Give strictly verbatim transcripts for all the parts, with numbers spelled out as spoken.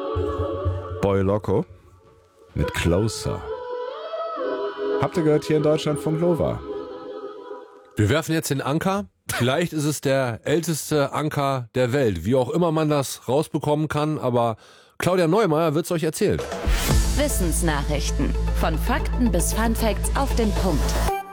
Boy Loco mit Closer. Habt ihr gehört hier in Deutschland von Nova? Wir werfen jetzt den Anker. Vielleicht ist es der älteste Anker der Welt. Wie auch immer man das rausbekommen kann. Aber Claudia Neumeier wird es euch erzählen. Wissensnachrichten. Von Fakten bis Funfacts auf den Punkt.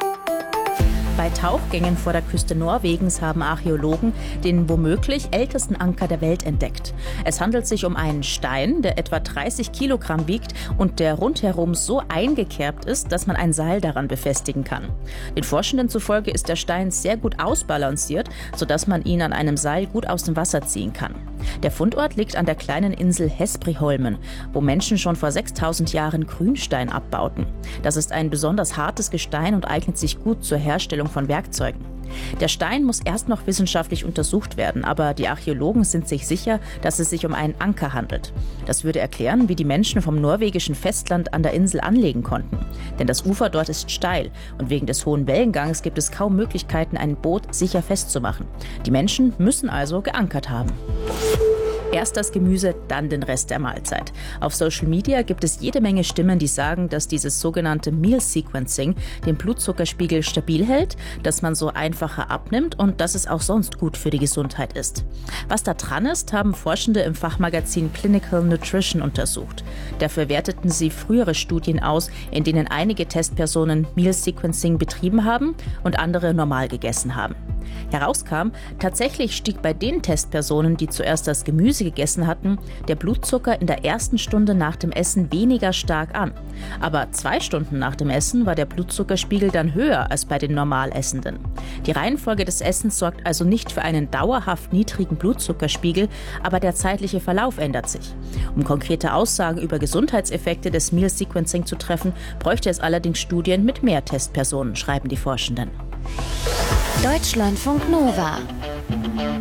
Bei Tauchgängen vor der Küste Norwegens haben Archäologen den womöglich ältesten Anker der Welt entdeckt. Es handelt sich um einen Stein, der etwa dreißig Kilogramm wiegt und der rundherum so eingekerbt ist, dass man ein Seil daran befestigen kann. Den Forschenden zufolge ist der Stein sehr gut ausbalanciert, sodass man ihn an einem Seil gut aus dem Wasser ziehen kann. Der Fundort liegt an der kleinen Insel Hespriholmen, wo Menschen schon vor sechstausend Jahren Grünstein abbauten. Das ist ein besonders hartes Gestein und eignet sich gut zur Herstellung von Werkzeugen. Der Stein muss erst noch wissenschaftlich untersucht werden, aber die Archäologen sind sich sicher, dass es sich um einen Anker handelt. Das würde erklären, wie die Menschen vom norwegischen Festland an der Insel anlegen konnten. Denn das Ufer dort ist steil und wegen des hohen Wellengangs gibt es kaum Möglichkeiten, ein Boot sicher festzumachen. Die Menschen müssen also geankert haben. Erst das Gemüse, dann den Rest der Mahlzeit. Auf Social Media gibt es jede Menge Stimmen, die sagen, dass dieses sogenannte Meal Sequencing den Blutzuckerspiegel stabil hält, dass man so einfacher abnimmt und dass es auch sonst gut für die Gesundheit ist. Was da dran ist, haben Forschende im Fachmagazin Clinical Nutrition untersucht. Dafür werteten sie frühere Studien aus, in denen einige Testpersonen Meal Sequencing betrieben haben und andere normal gegessen haben. Herauskam, tatsächlich stieg bei den Testpersonen, die zuerst das Gemüse gegessen hatten, der Blutzucker in der ersten Stunde nach dem Essen weniger stark an. Aber zwei Stunden nach dem Essen war der Blutzuckerspiegel dann höher als bei den Normalessenden. Die Reihenfolge des Essens sorgt also nicht für einen dauerhaft niedrigen Blutzuckerspiegel, aber der zeitliche Verlauf ändert sich. Um konkrete Aussagen über Gesundheitseffekte des Meal Sequencing zu treffen, bräuchte es allerdings Studien mit mehr Testpersonen, schreiben die Forschenden. Deutschlandfunk Nova.